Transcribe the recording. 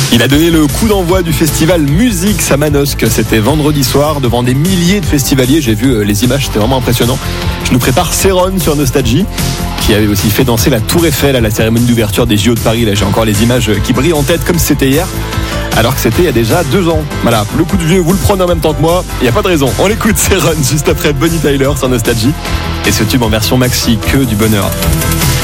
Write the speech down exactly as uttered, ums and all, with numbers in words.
Il a donné le coup d'envoi du festival Musique à Manosque. C'était vendredi soir devant des milliers de festivaliers. J'ai vu les images, c'était vraiment impressionnant. Je nous prépare Céron sur Nostalgie, qui avait aussi fait danser la Tour Eiffel à la cérémonie d'ouverture des J O de Paris. Là, j'ai encore les images qui brillent en tête comme si c'était hier, alors que c'était il y a déjà deux ans. Voilà, le coup de vieux, vous le prenez en même temps que moi. Il n'y a pas de raison. On l'écoute, Céron, juste après Bonnie Tyler sur Nostalgie. Et ce tube en version maxi, que du bonheur.